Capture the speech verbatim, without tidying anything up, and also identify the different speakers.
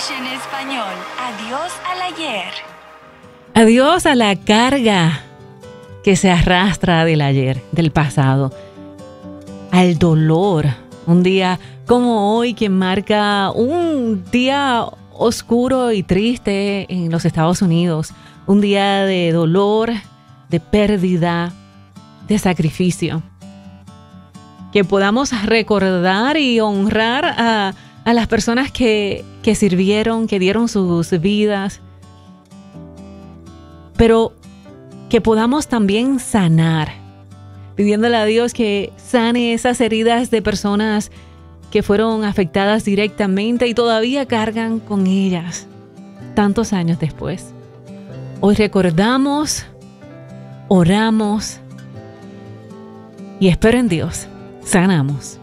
Speaker 1: English en español. Adiós al ayer.
Speaker 2: Adiós a la carga que se arrastra del ayer, del pasado, al dolor. Un día como hoy que marca un día oscuro y triste en los Estados Unidos. Un día de dolor, de pérdida, de sacrificio. Que podamos recordar y honrar a, a las personas que, que sirvieron, que dieron sus vidas. Pero que podamos también sanar, pidiéndole a Dios que sane esas heridas de personas que fueron afectadas directamente y todavía cargan con ellas tantos años después. Hoy recordamos, oramos y espero en Dios, sanamos.